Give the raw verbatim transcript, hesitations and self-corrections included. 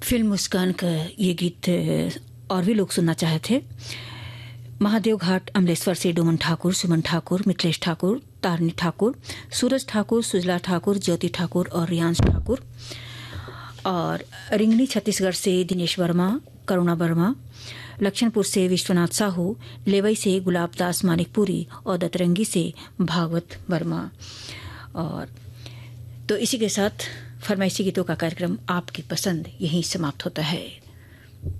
Film मुस्कान का ये गीत और भी लोग सुनना चाहे थे। महादेव घाट अमलेश्वर से डोमन ठाकुर, सुमन ठाकुर, मिथिलेश ठाकुर, तारनी ठाकुर, सूरज ठाकुर, सुजला ठाकुर, ज्योति ठाकुर और रियांश ठाकुर। और रिंगनी छत्तीसगढ़ से दिनेश वर्मा, करुणा वर्मा, लक्षणपुर से विश्वनाथ साहू, लेवई से गुलाबदास मानिकपुरी और दतरंगी से भागवत वर्मा। और तो इसी के साथ फरमाइशी गीतों का कार्यक्रम आपकी पसंद यहीं समाप्त होता है।